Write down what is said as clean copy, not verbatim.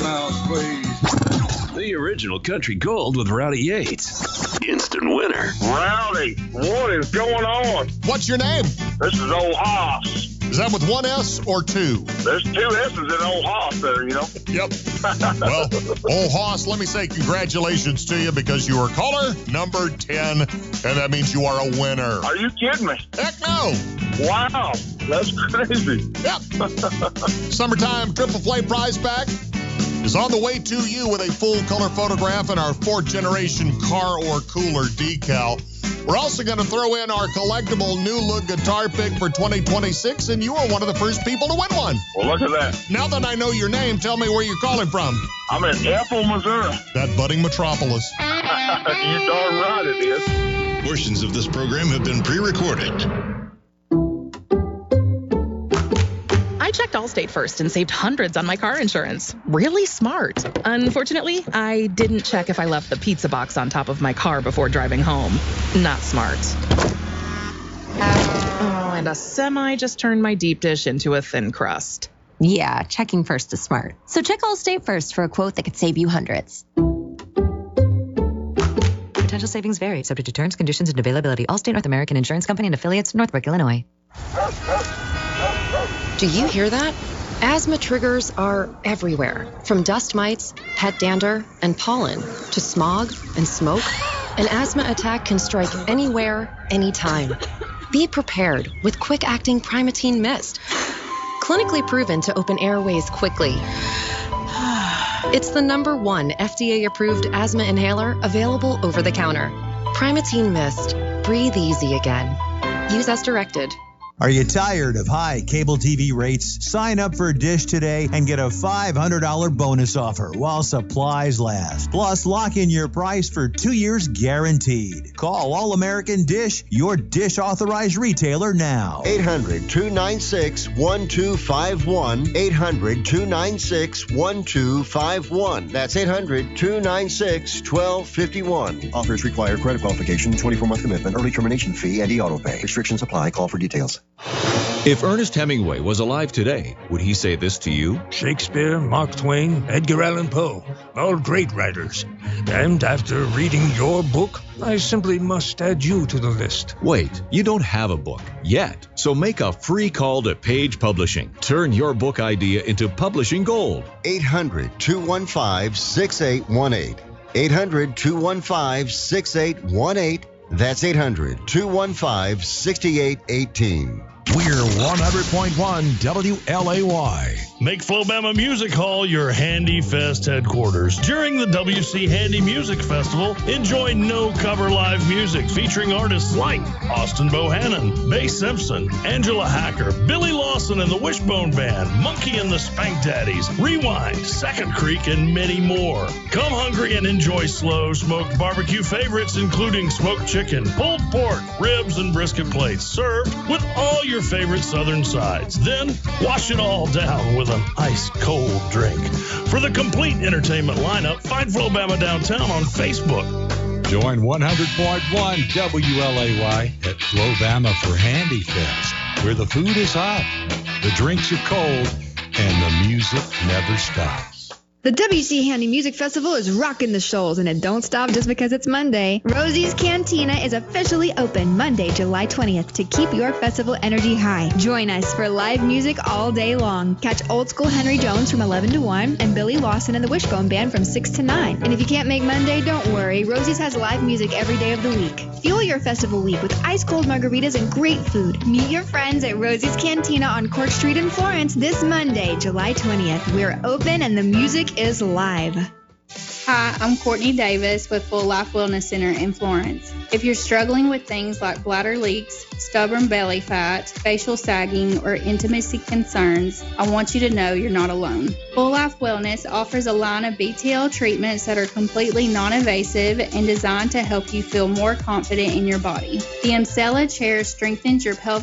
miles, please. The original Country Gold with Rowdy Yates. Instant winner. Rowdy, what is going on? What's your name? This is Old Hoss. Is that with one S or two? There's two S's in Old Hoss there, you know? Yep. Well, Old Hoss, let me say congratulations to you because you are caller number 10, and that means you are a winner. Are you kidding me? Heck no. Wow, that's crazy. Yep. Summertime Triple Play prize pack is on the way to you with a full color photograph and our 4th generation car or cooler decal. We're also going to throw in our collectible new look guitar pick for 2026, and you are one of the first people to win one. Well, look at that. Now that I know your name, tell me where you're calling from. I'm in Ethel, Missouri. That budding metropolis. You darn right it is. Portions of this program have been pre-recorded. I checked Allstate first and saved hundreds on my car insurance. Really smart. Unfortunately, I didn't check if I left the pizza box on top of my car before driving home. Not smart. Oh, and a semi just turned my deep dish into a thin crust. Yeah, checking first is smart. So check Allstate first for a quote that could save you hundreds. Potential savings vary, subject to terms, conditions, and availability. Allstate North American Insurance Company and affiliates, Northbrook, Illinois. Do you hear that? Asthma triggers are everywhere, from dust mites, pet dander, and pollen, to smog and smoke. An asthma attack can strike anywhere, anytime. Be prepared with quick-acting Primatene Mist. Clinically proven to open airways quickly. It's the #1 FDA-approved asthma inhaler available over the counter. Primatene Mist. Breathe easy again. Use as directed. Are you tired of high cable TV rates? Sign up for Dish today and get a $500 bonus offer while supplies last. Plus, lock in your price for 2 years guaranteed. Call All American Dish, your Dish authorized retailer now. 800-296-1251. 800-296-1251. That's 800-296-1251. Offers require credit qualification, 24-month commitment, early termination fee, and e-auto pay. Restrictions apply. Call for details. If Ernest Hemingway was alive today, would he say this to you? Shakespeare, Mark Twain, Edgar Allan Poe, all great writers. And after reading your book, I simply must add you to the list. Wait, you don't have a book yet. So make a free call to Page Publishing. Turn your book idea into publishing gold. 800-215-6818. 800-215-6818. That's 800-215-6818. We're 100.1 WLAY. Make Flobama Music Hall your Handy Fest headquarters. During the WC Handy Music Festival, enjoy no-cover live music featuring artists like Austin Bohannon, Bae Simpson, Angela Hacker, Billy Lawson and the Wishbone Band, Monkey and the Spank Daddies, Rewind, Second Creek, and many more. Come hungry and enjoy slow smoked barbecue favorites including smoked chicken, pulled pork, ribs, and brisket plates served with all your favorite southern sides. Then wash it all down with an ice-cold drink. For the complete entertainment lineup, find Flobama Downtown on Facebook. Join 100.1 WLAY at Flobama for Handy Fest, where the food is hot, the drinks are cold, and the music never stops. The WC Handy Music Festival is rocking the shoals, and it don't stop just because it's Monday. Rosie's Cantina is officially open Monday, July 20th to keep your festival energy high. Join us for live music all day long. Catch old school Henry Jones from 11 to 1 and Billy Lawson and the Wishbone Band from 6 to 9. And if you can't make Monday, don't worry. Rosie's has live music every day of the week. Fuel your festival week with ice-cold margaritas and great food. Meet your friends at Rosie's Cantina on Cork Street in Florence this Monday, July 20th. We're open and the music is live. Hi, I'm Courtney Davis with Full Life Wellness Center in Florence. If you're struggling with things like bladder leaks, stubborn belly fat, facial sagging, or intimacy concerns, I want you to know you're not alone. Full Life Wellness offers a line of BTL treatments that are completely non-invasive and designed to help you feel more confident in your body. The Emsella chair strengthens your pelvic